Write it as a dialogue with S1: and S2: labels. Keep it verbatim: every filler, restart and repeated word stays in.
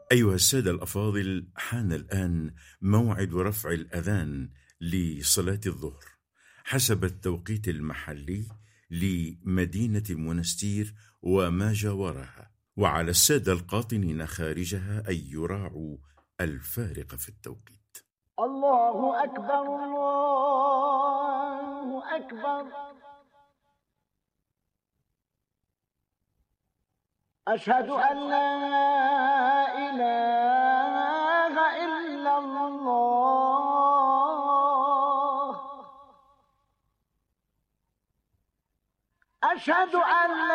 S1: أيها السادة الأفاضل، حان الآن موعد رفع الأذان لصلاة الظهر حسب التوقيت المحلي لمدينة منستير وما جاورها، وعلى السادة القاطنين خارجها أن يراعوا الفارق في التوقيت.
S2: الله أكبر الله أكبر، أشهد أن لا إله إلا الله، أشهد أن